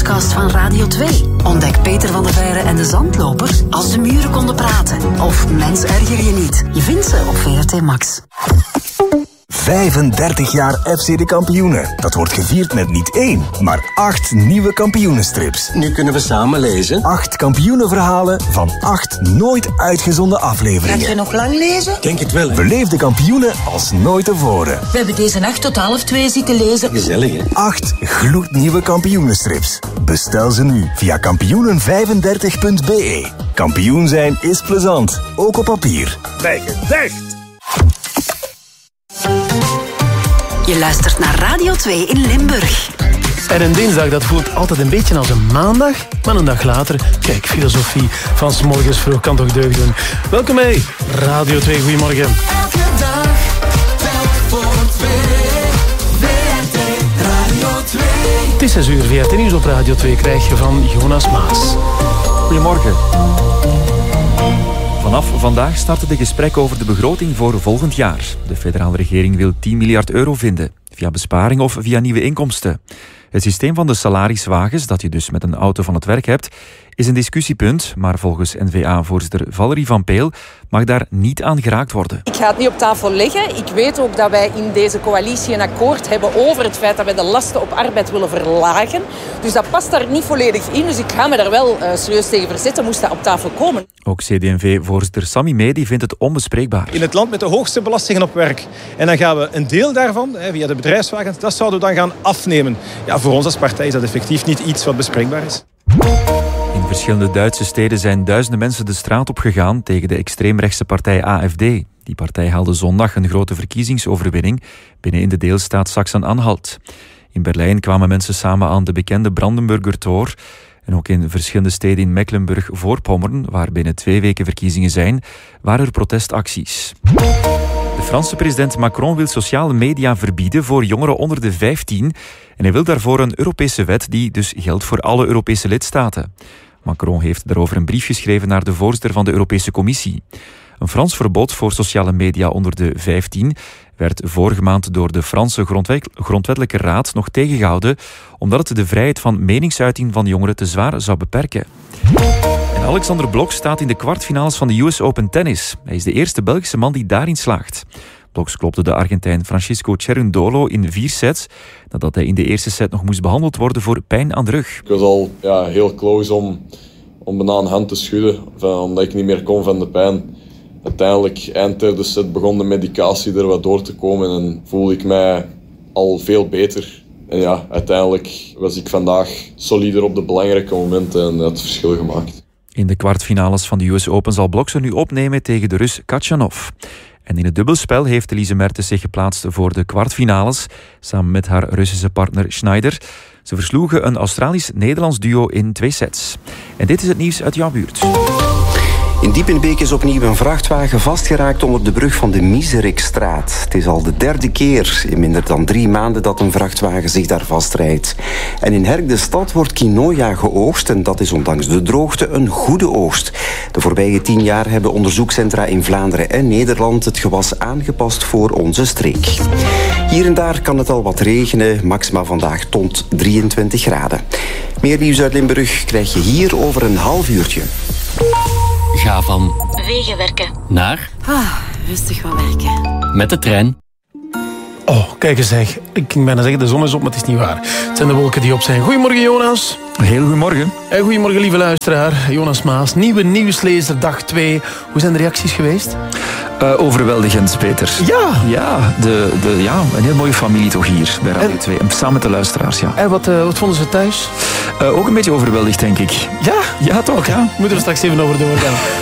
podcast van Radio 2. Ontdek Peter van der Veire en de Zandloper als de muren konden praten. Of Mens erger je niet. Je vindt ze op VRT Max. 35 jaar FC de Kampioenen. Dat wordt gevierd met niet 1, maar 8 nieuwe kampioenenstrips. Nu kunnen we samen lezen. 8 kampioenenverhalen van 8 nooit uitgezonden afleveringen. Ga je nog lang lezen? Denk het wel, hè? Beleef de kampioenen als nooit tevoren. We hebben deze nacht tot 1:30 zitten lezen. Gezellig, hè? 8 gloednieuwe kampioenenstrips. Bestel ze nu via kampioenen35.be. Kampioen zijn is plezant, ook op papier. Bijgedacht! Je luistert naar Radio 2 in Limburg. En een dinsdag, dat voelt altijd een beetje als een maandag. Maar een dag later, kijk, filosofie van 's morgens vroeg kan toch deugd doen. Welkom bij Radio 2, goedemorgen. Elke dag, telk voor 2. VRT Radio 2. Het is 6 uur, VRT Nieuws op Radio 2 krijg je van Jonas Maas. Goedemorgen. Vanaf vandaag starten de gesprekken over de begroting voor volgend jaar. De federale regering wil 10 miljard euro vinden, via besparing of via nieuwe inkomsten. Het systeem van de salariswagens, dat je dus met een auto van het werk hebt, is een discussiepunt, maar volgens N-VA-voorzitter Valerie Van Peel mag daar niet aan geraakt worden. Ik ga het niet op tafel leggen. Ik weet ook dat wij in deze coalitie een akkoord hebben over het feit dat wij de lasten op arbeid willen verlagen. Dus dat past daar niet volledig in. Dus ik ga me daar wel serieus tegen verzetten, moest dat op tafel komen. Ook CD&V-voorzitter Sammy Medi vindt het onbespreekbaar. In het land met de hoogste belastingen op werk. En dan gaan we een deel daarvan, via de bedrijfswagens, dat zouden we dan gaan afnemen. Ja, voor ons als partij is dat effectief niet iets wat bespreekbaar is. In verschillende Duitse steden zijn duizenden mensen de straat op gegaan tegen de extreemrechtse partij AfD. Die partij haalde zondag een grote verkiezingsoverwinning binnen in de deelstaat Sachsen-Anhalt. In Berlijn kwamen mensen samen aan de bekende Brandenburger Tor. En ook in verschillende steden in Mecklenburg-Voorpommern, waar binnen 2 weken verkiezingen zijn, waren er protestacties. De Franse president Macron wil sociale media verbieden voor jongeren onder de 15 en hij wil daarvoor een Europese wet die dus geldt voor alle Europese lidstaten. Macron heeft daarover een brief geschreven naar de voorzitter van de Europese Commissie. Een Frans verbod voor sociale media onder de 15 werd vorige maand door de Franse Grondwettelijke Raad nog tegengehouden, omdat het de vrijheid van meningsuiting van jongeren te zwaar zou beperken. En Alexander Blok staat in de kwartfinales van de US Open Tennis. Hij is de eerste Belgische man die daarin slaagt. Bloks klopte de Argentijn Francisco Cerundolo in 4 sets, nadat hij in de eerste set nog moest behandeld worden voor pijn aan de rug. Ik was al heel close om bijna een hand te schudden, omdat ik niet meer kon van de pijn. Uiteindelijk, eind derde set, begon de medicatie er wat door te komen en voelde ik mij al veel beter. En ja, uiteindelijk was ik vandaag solider op de belangrijke momenten en dat het verschil gemaakt. In de kwartfinales van de US Open zal Blok ze nu opnemen tegen de Rus Khachanov. En in het dubbelspel heeft Elise Mertens zich geplaatst voor de kwartfinales, samen met haar Russische partner Schneider. Ze versloegen een Australisch-Nederlands duo in 2 sets. En dit is het nieuws uit jouw buurt. In Diepenbeek is opnieuw een vrachtwagen vastgeraakt onder de brug van de Mieserikstraat. Het is al de 3e keer in minder dan 3 maanden dat een vrachtwagen zich daar vastrijdt. En in Herk de Stad wordt quinoa geoogst en dat is ondanks de droogte een goede oogst. De voorbije 10 jaar hebben onderzoekscentra in Vlaanderen en Nederland het gewas aangepast voor onze streek. Hier en daar kan het al wat regenen, maxima vandaag tot 23 graden. Meer nieuws uit Limburg krijg je hier over een half uurtje. Ga van wegenwerken naar rustig wat werken. Met de trein. Oh, kijk eens zeg. Ik ging bijna zeggen, de zon is op, maar het is niet waar. Het zijn de wolken die op zijn. Goedemorgen, Jonas. Heel goedemorgen. En goedemorgen, lieve luisteraar. Jonas Maas, nieuwe nieuwslezer, dag 2. Hoe zijn de reacties geweest? Overweldigend, Peter. Ja. Ja, een heel mooie familie toch hier bij Radio 2. En samen met de luisteraars, ja. En wat vonden ze thuis? Ook een beetje overweldigd, denk ik. Ja? Ja, toch? Okay. Ja. Moeten we straks even over doorgaan.